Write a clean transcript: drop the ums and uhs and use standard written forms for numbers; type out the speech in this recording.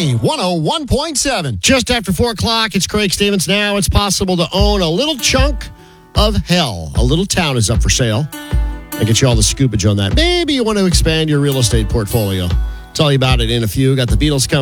K 101.7. Just after 4 o'clock, it's Craig Stevens. Now it's possible to own a little chunk of hell. A little town is up for sale. I get you all the scoopage on that. Maybe you want to expand your real estate portfolio. Tell you about it in a few. Got the Beatles coming.